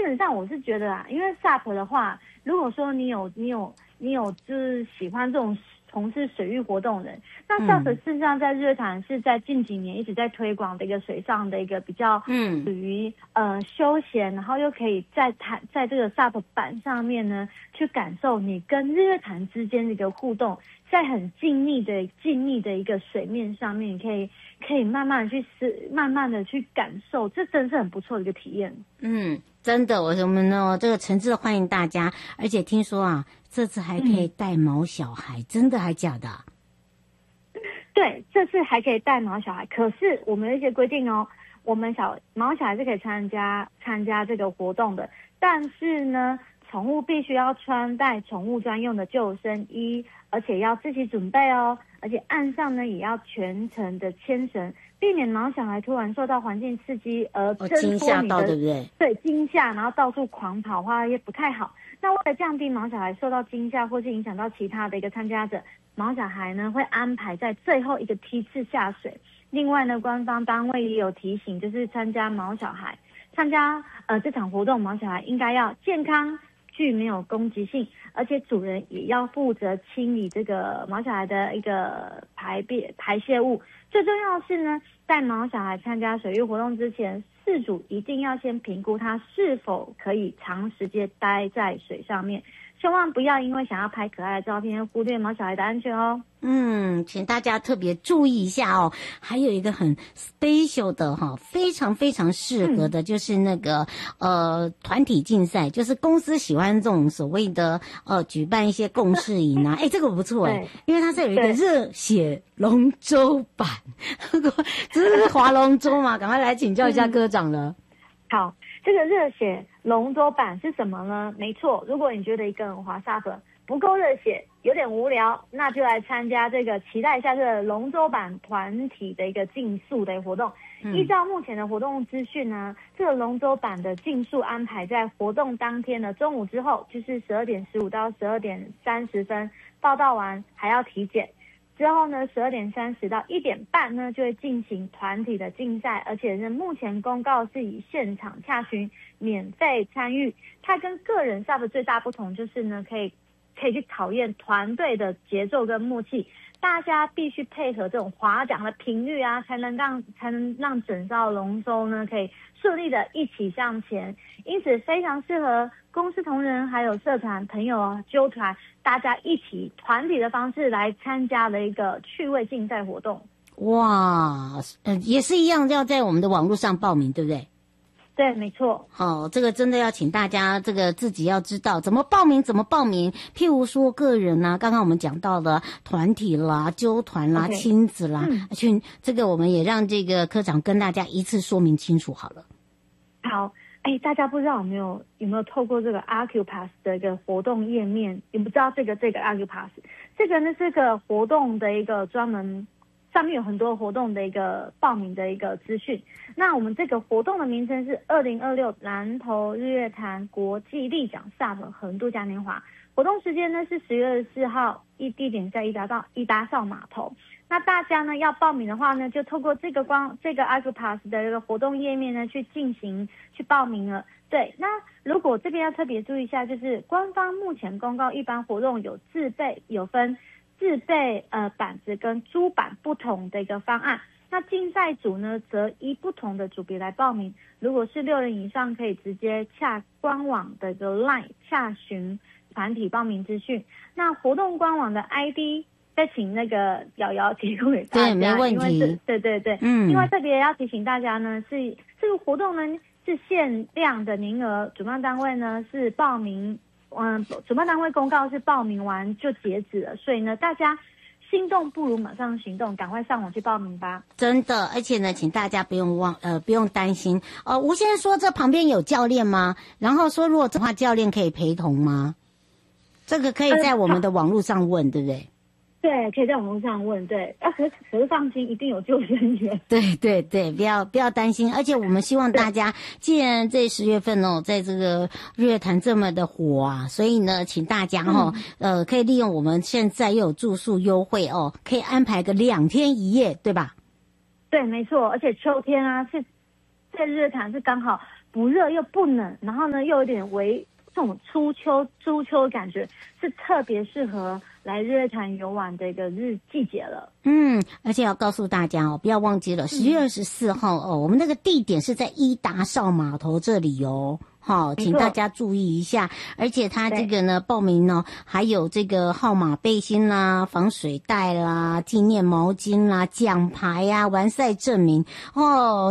本上我是觉得啊，因为 SUP 的话，如果说你有就是喜欢这种从事水域活动的人，那 SUP 事实上在日月潭是在近几年一直在推广的一个水上的一个比较属于休闲，然后又可以在这个 SUP 板上面呢去感受你跟日月潭之间的一个互动，在很静谧的一个水面上面，你可以慢慢的去感受，这真是很不错的一个体验。 真的，我们呢这个诚挚的欢迎大家，而且听说啊，这次还可以带毛小孩，真的还假的？ 对，这次还可以带毛小孩，可是我们有一些规定哦，我们毛小孩是可以参加这个活动的，但是呢，宠物必须要穿戴宠物专用的救生衣，而且要自己准备哦，而且岸上呢也要全程的牵绳，避免毛小孩突然受到环境刺激而惊吓到，对不对？ 对，惊吓，然后到处狂跑的话也不太好。那为了降低毛小孩受到惊吓或是影响到其他的一个参加者，毛小孩呢会安排在最后一个梯次下水。另外呢，官方单位也有提醒，就是参加这场活动，毛小孩应该要健康，具没有攻击性，而且主人也要负责清理这个毛小孩的一个排泄物。最重要的是呢，在毛小孩参加水域活动之前，饲主一定要先评估他是否可以长时间待在水上面，千万不要因为想要拍可爱的照片忽略毛小孩的安全哦。 请大家特别注意一下哦。还有一个很 special 的哈，非常非常适合的，就是那个团体竞赛，就是公司喜欢这种所谓的举办一些共识营啊，这个不错因为它是有一个热血龙舟版，这是划龙舟嘛？赶快来请教一下科长了。 好，这个热血龙舟版是什么呢？没错，如果你觉得一个人滑SUP不够热血，有点无聊，那就来参加这个，期待一下这个龙舟版团体的一个竞速的活动。依照目前的活动资讯呢，这个龙舟版的竞速安排在活动当天的中午之后，就是12:15到12:30，报到完还要体检。之后呢，12:30到1点半呢就会进行团体的竞赛，而且是目前公告是以现场洽询免费参与。它跟个人SUP最大不同就是呢，可以去考验团队的节奏跟默契，大家必须配合这种划桨的频率啊，才能让整艘龙舟呢可以顺利的一起向前。因此非常适合公司同仁还有社团朋友啊揪团，大家一起团体的方式来参加的一个趣味竞赛活动。 哇，也是一样，要在我们的网络上报名，对不对？ 对，没错。 好，这个真的要请大家这个自己要知道怎么报名。譬如说个人啊，刚刚我们讲到了团体啦、纠团啦、亲子啦，这个我们也让这个科长跟大家一次说明清楚好了。 好，大家不知道有没有透过这个 Acupass 的一个活动页面，你不知道这个 Acupass 这个呢是个活动的一个专门。上面有很多活动的一个报名的一个资讯。那我们这个活动的名称是2026南投日月潭国际立桨SUP横渡嘉年华。活动时间呢是10月24号，地点在伊达邵码头。那大家呢要报名的话呢，就透过这个 Acupass 的一个活动页面呢去报名了。对，那如果这边要特别注意一下，就是官方目前公告一般活动有分自备板子跟租板不同的一个方案。那竞赛组呢则依不同的组别来报名，如果是6人以上可以直接洽官网的一个 LINE 洽询团体报名资讯。那活动官网的 ID 再请那个瑶瑶提供给大家。 对，没问题。 对，另外特别要提醒大家呢，是这个活动呢是限量的名额，主办单位呢是报名主办单位公告是报名完就截止了，所以呢，大家心动不如马上行动，赶快上网去报名吧。 真的，而且呢，请大家不用担心。吴先生说这旁边有教练吗？然后说如果这话教练可以陪同吗？这个可以在我们的网络上问，对不对？ 对，可以在网络上问。对，可是放心，一定有救生员。 对，不要担心。而且我们希望大家，既然这10月份在这个日月潭这么的火啊，所以呢，请大家可以利用我们现在又有住宿优惠可以安排个2天1夜，对吧？ 对，没错。而且秋天啊，是在日月潭是刚好不热又不冷，然后呢又有点这种初秋的感觉，是特别适合来日月潭游玩的一个季节了。 而且要告诉大家哦，不要忘记了10月24号哦，我们那个地点是在伊达邵码头这里哦。好，请大家注意一下，而且它这个呢，报名呢还有这个号码背心啦、防水袋啦、纪念毛巾啦、奖牌啊、完赛证明哦。